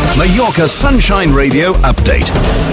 Mallorca Sunshine Radio update.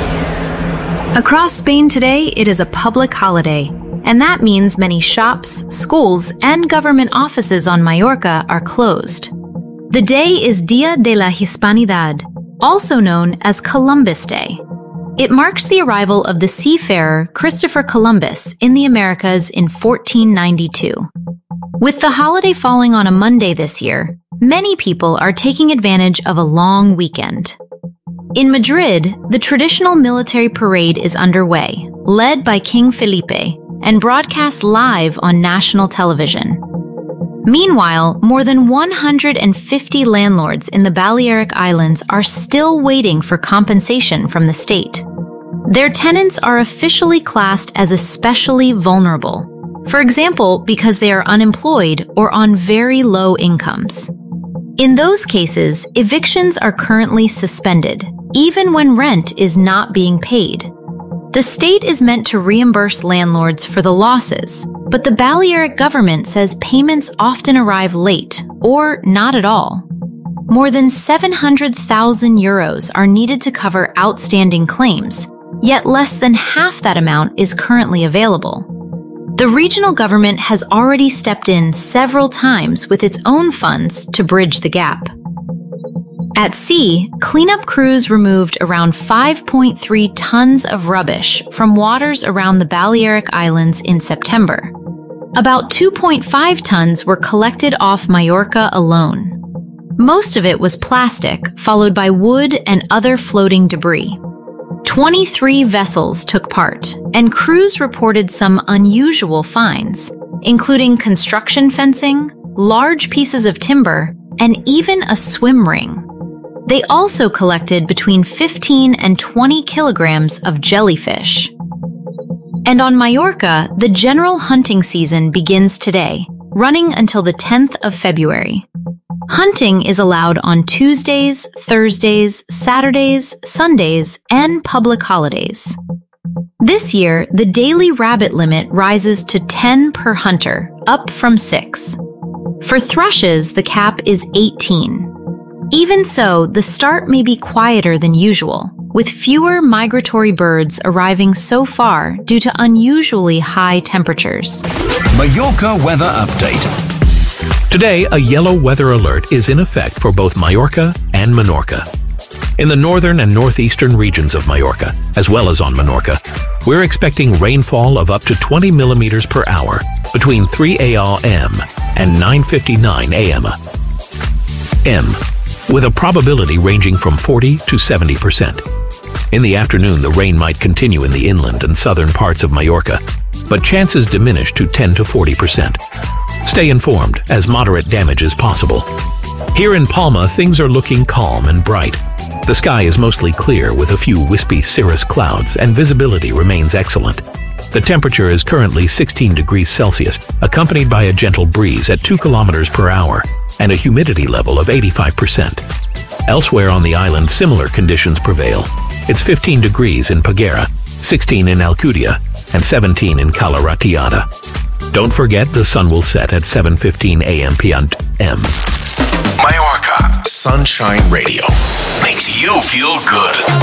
Across Spain today, it is a public holiday, and that means many shops, schools, and government offices on Mallorca are closed. The day is Dia de la Hispanidad, also known as Columbus Day. It marks the arrival of the seafarer Christopher Columbus in the Americas in 1492. With the holiday falling on a Monday this year, many people are taking advantage of a long weekend. In Madrid, the traditional military parade is underway, led by King Felipe, and broadcast live on national television. Meanwhile, more than 150 landlords in the Balearic Islands are still waiting for compensation from the state. Their tenants are officially classed as especially vulnerable, for example, because they are unemployed or on very low incomes. In those cases, evictions are currently suspended, even when rent is not being paid. The state is meant to reimburse landlords for the losses, but the Balearic government says payments often arrive late, or not at all. More than 700,000 euros are needed to cover outstanding claims, yet less than half that amount is currently available. The regional government has already stepped in several times with its own funds to bridge the gap. At sea, cleanup crews removed around 5.3 tons of rubbish from waters around the Balearic Islands in September. About 2.5 tons were collected off Mallorca alone. Most of it was plastic, followed by wood and other floating debris. 23 vessels took part, and crews reported some unusual finds, including construction fencing, large pieces of timber, and even a swim ring. They also collected between 15 and 20 kilograms of jellyfish. And on Mallorca, the general hunting season begins today, running until the 10th of February. Hunting is allowed on Tuesdays, Thursdays, Saturdays, Sundays, and public holidays. This year, the daily rabbit limit rises to 10 per hunter, up from 6. For thrushes, the cap is 18. Even so, the start may be quieter than usual, with fewer migratory birds arriving so far due to unusually high temperatures. Mallorca weather update. Today, a yellow weather alert is in effect for both Mallorca and Menorca. In the northern and northeastern regions of Mallorca, as well as on Menorca, we're expecting rainfall of up to 20 millimeters per hour between 3 a.m. and 9:59 a.m. with a probability ranging from 40 to 70%. In the afternoon, the rain might continue in the inland and southern parts of Mallorca, but chances diminish to 10 to 40%. Stay informed, as moderate damage is possible. Here in Palma, things are looking calm and bright. The sky is mostly clear with a few wispy cirrus clouds, and visibility remains excellent. The temperature is currently 16 degrees Celsius, accompanied by a gentle breeze at 2 kilometers per hour and a humidity level of 85%. Elsewhere on the island, similar conditions prevail. It's 15 degrees in Peguera, 16 in Alcudia, and 17 in Cala Ratiada. Don't forget, the sun will set at 7:15 a.m. p.m. Mallorca Sunshine Radio makes you feel good.